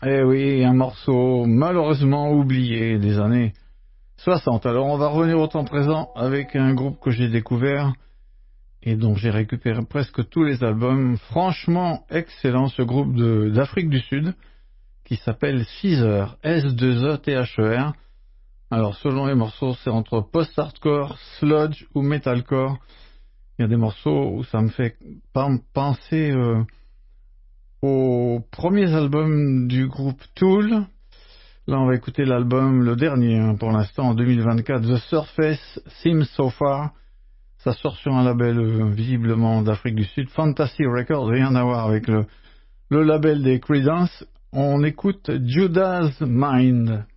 Eh oui, un morceau malheureusement oublié des années 60. Alors on va revenir au temps présent avec un groupe que j'ai découvert et dont j'ai récupéré presque tous les albums. Franchement excellent, ce groupe d'Afrique du Sud qui s'appelle Caesar, S2ETHER. Alors selon les morceaux, c'est entre post-hardcore, sludge ou metalcore. Il y a des morceaux où ça me fait penser aux premiers albums du groupe Tool. Là, on va écouter l'album, le dernier pour l'instant, en 2024, The Surface Seems So Far. Ça sort sur un label visiblement d'Afrique du Sud, Fantasy Records, rien à voir avec le label des Creedence. On écoute Judas Mind.